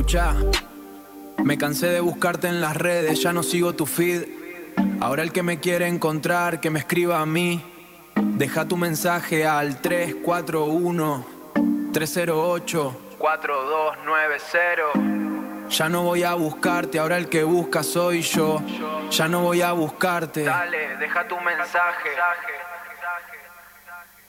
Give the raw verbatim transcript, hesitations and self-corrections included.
Escucha, me cansé de buscarte en las redes, ya no sigo tu feed. Ahora el que me quiere encontrar, que me escriba a mí. Deja tu mensaje al tres cuatro uno, tres cero ocho, cuatro dos nueve cero. Ya no voy a buscarte, ahora el que busca soy yo. Ya no voy a buscarte. Dale, deja tu mensaje.